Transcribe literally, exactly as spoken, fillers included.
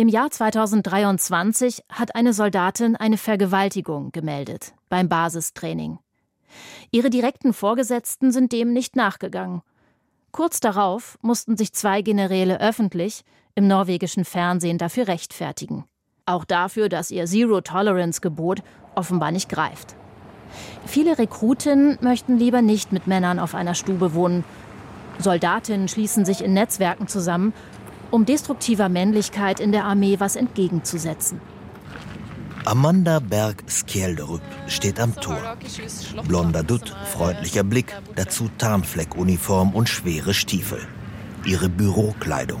Im Jahr zweitausenddreiundzwanzig hat eine Soldatin eine Vergewaltigung gemeldet beim Basistraining. Ihre direkten Vorgesetzten sind dem nicht nachgegangen. Kurz darauf mussten sich zwei Generäle öffentlich im norwegischen Fernsehen dafür rechtfertigen. Auch dafür, dass ihr Zero-Tolerance-Gebot offenbar nicht greift. Viele Rekrutinnen möchten lieber nicht mit Männern auf einer Stube wohnen. Soldatinnen schließen sich in Netzwerken zusammen, um destruktiver Männlichkeit in der Armee was entgegenzusetzen. Amanda Berg-Skjelderup steht am Tor. Blonder Dutt, freundlicher Blick, dazu Tarnfleckuniform und schwere Stiefel. Ihre Bürokleidung.